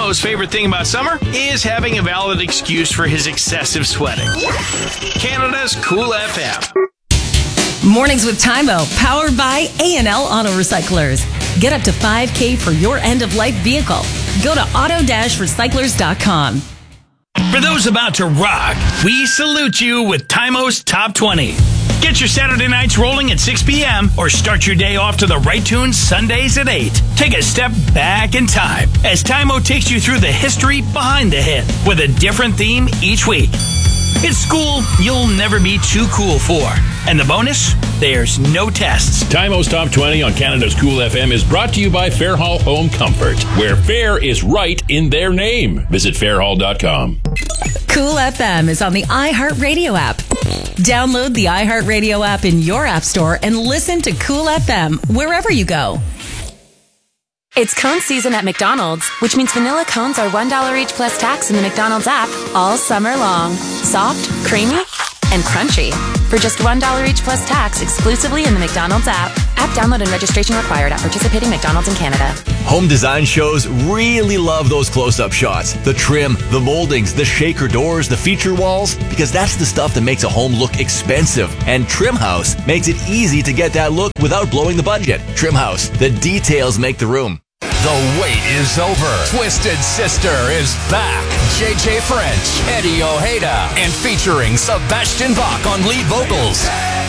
Tymo's favorite thing about summer is having a valid excuse for his excessive sweating. Canada's Cool FM. Mornings with Tymo, powered by A&L Auto Recyclers. Get up to $5,000 for your end-of-life vehicle. Go to auto-recyclers.com. For those about to rock, we salute you with Tymo's Top 20. Get your Saturday nights rolling at 6 p.m. or start your day off to the right tunes Sundays at 8. Take a step back in time as Tymo takes you through the history behind the hit with a different theme each week. It's school you'll never be too cool for. And the bonus? There's no tests. Tymo's Top 20 on Canada's Cool FM is brought to you by Fairhall Home Comfort, where fair is right in their name. Visit fairhall.com. Cool FM is on the iHeartRadio app. Download the iHeartRadio app in your app store and listen to Cool FM wherever you go. It's cone season at McDonald's, which means vanilla cones are $1 each plus tax in the McDonald's app all summer long. Soft, creamy, and crunchy. For just $1 each plus tax exclusively in the McDonald's app. App download and registration required at participating McDonald's in Canada. Home design shows really love those close-up shots. The trim, the moldings, the shaker doors, the feature walls, because that's the stuff that makes a home look expensive. And Trim House makes it easy to get that look without blowing the budget. Trim House, the details make the room. The wait is over. Twisted Sister is back. JJ French, Eddie Ojeda, and featuring Sebastian Bach on lead vocals.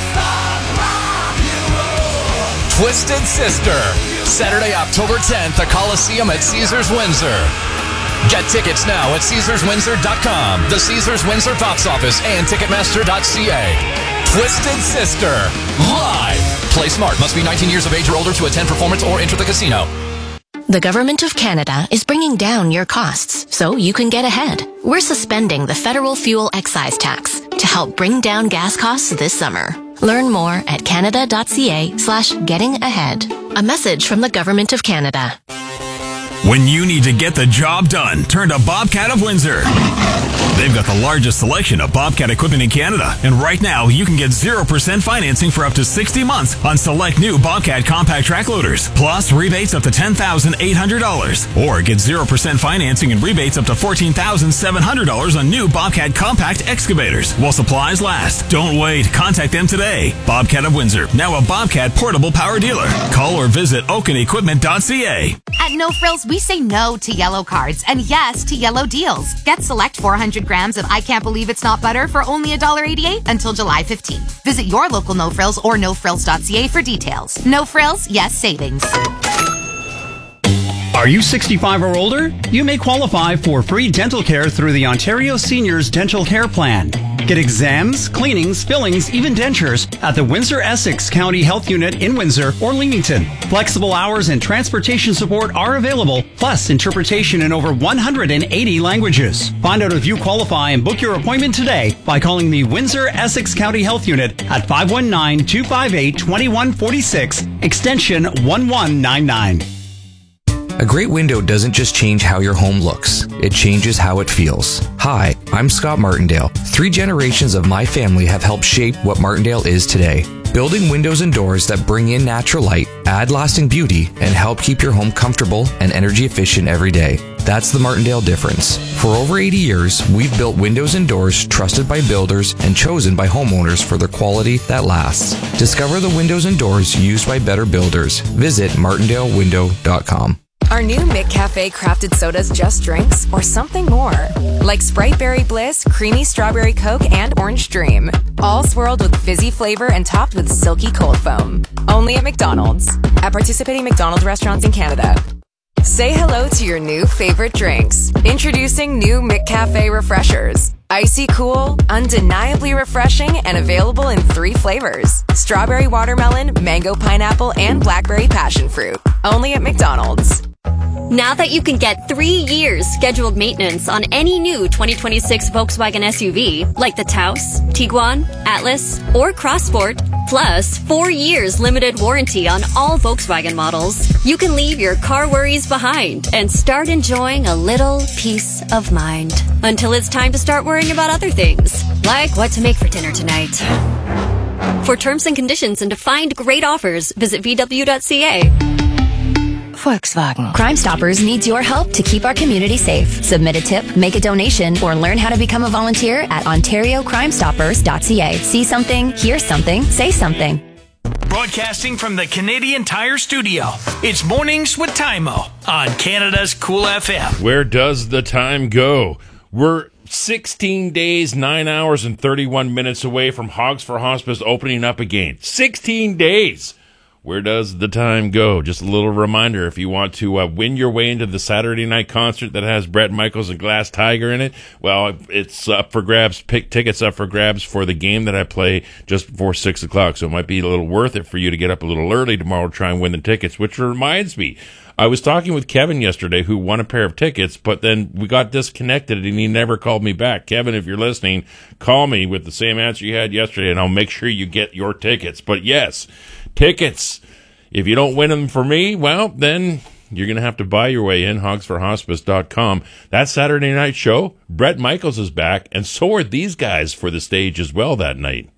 Twisted Sister, Saturday, October 10th, the Coliseum at Caesars Windsor. Get tickets now at CaesarsWindsor.com, the Caesars Windsor box office, and Ticketmaster.ca. Twisted Sister, live. Play smart. Must be 19 years of age or older to attend performance or enter the casino. The Government of Canada is bringing down your costs so you can get ahead. We're suspending the federal fuel excise tax to help bring down gas costs this summer. Learn more at canada.ca/getting-ahead. A message from the Government of Canada. When you need to get the job done, turn to Bobcat of Windsor. They've got the largest selection of Bobcat equipment in Canada. And right now, you can get 0% financing for up to 60 months on select new Bobcat compact track loaders. Plus, rebates up to $10,800. Or get 0% financing and rebates up to $14,700 on new Bobcat compact excavators while supplies last. Don't wait. Contact them today. Bobcat of Windsor, now a Bobcat portable power dealer. Call or visit oakenequipment.ca. At No Frills, we say no to yellow cards and yes to yellow deals. Get select 400 grams of I Can't Believe It's Not Butter for only $1.88 until July 15th. Visit your local No Frills or nofrills.ca for details. No Frills, yes savings. Are you 65 or older? You may qualify for free dental care through the Ontario Seniors Dental Care Plan. Get exams, cleanings, fillings, even dentures at the Windsor-Essex County Health Unit in Windsor or Leamington. Flexible hours and transportation support are available, plus interpretation in over 180 languages. Find out if you qualify and book your appointment today by calling the Windsor-Essex County Health Unit at 519-258-2146, extension 1199. A great window doesn't just change how your home looks, it changes how it feels. Hi, I'm Scott Martindale. 3 generations of my family have helped shape what Martindale is today. Building windows and doors that bring in natural light, add lasting beauty, and help keep your home comfortable and energy efficient every day. That's the Martindale difference. For over 80 years, we've built windows and doors trusted by builders and chosen by homeowners for their quality that lasts. Discover the windows and doors used by better builders. Visit martindalewindow.com. Are new McCafe crafted sodas just drinks or something more? Like Sprite Berry Bliss, Creamy Strawberry Coke, and Orange Dream. All swirled with fizzy flavor and topped with silky cold foam. Only at McDonald's. At participating McDonald's restaurants in Canada. Say hello to your new favorite drinks. Introducing new McCafe Refreshers. Icy cool, undeniably refreshing, and available in 3 flavors. Strawberry watermelon, mango pineapple, and blackberry passion fruit. Only at McDonald's. Now that you can get 3 years scheduled maintenance on any new 2026 Volkswagen SUV, like the Taos, Tiguan, Atlas, or Crossport, plus 4 years limited warranty on all Volkswagen models, you can leave your car worries behind and start enjoying a little peace of mind. Until it's time to start worrying about other things, like what to make for dinner tonight. For terms and conditions and to find great offers, visit VW.ca. Volkswagen. Crime Stoppers needs your help to keep our community safe. Submit a tip, make a donation, or learn how to become a volunteer at OntarioCrimeStoppers.ca. See something, hear something, say something. Broadcasting from the Canadian Tire Studio, it's Mornings with Timo on Canada's Cool FM. Where does the time go? We're 16 days, 9 hours, and 31 minutes away from Hogs for Hospice opening up again. 16 days! Where does the time go? Just a little reminder, if you want to win your way into the Saturday night concert that has Bret Michaels and Glass Tiger in it, well, it's up for grabs. Pick tickets up for grabs for the game that I play just before 6 o'clock. So it might be a little worth it for you to get up a little early tomorrow to try and win the tickets, which reminds me, I was talking with Kevin yesterday who won a pair of tickets, but then we got disconnected and he never called me back. Kevin, if you're listening, call me with the same answer you had yesterday and I'll make sure you get your tickets. But yes, tickets. If you don't win them for me, well, then you're going to have to buy your way in, hogsforhospice.com. That Saturday night show, Bret Michaels is back, and so are these guys for the stage as well that night.